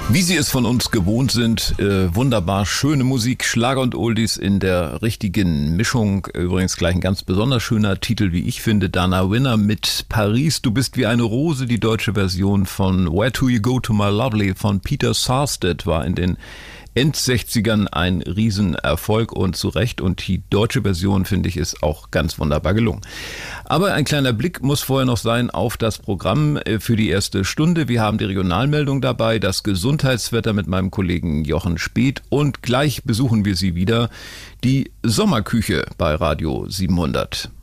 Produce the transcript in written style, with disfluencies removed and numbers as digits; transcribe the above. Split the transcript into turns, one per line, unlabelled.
Wie Sie es von uns gewohnt sind, wunderbar schöne Musik, Schlager und Oldies in der richtigen Mischung. Übrigens gleich ein ganz besonders schöner Titel, wie ich finde, Dana Winner mit Paris, du bist wie eine Rose. Die deutsche Version von Where Do You Go to My Lovely von Peter Sarstedt war in den End-60ern ein Riesenerfolg und zu Recht. Und die deutsche Version, finde ich, ist auch ganz wunderbar gelungen. Aber ein kleiner Blick muss vorher noch sein auf das Programm für die erste Stunde. Wir haben die Regionalmeldung dabei, das Gesundheitswetter mit meinem Kollegen Jochen Speth und gleich besuchen wir Sie wieder, die Sommerküche bei Radio 700.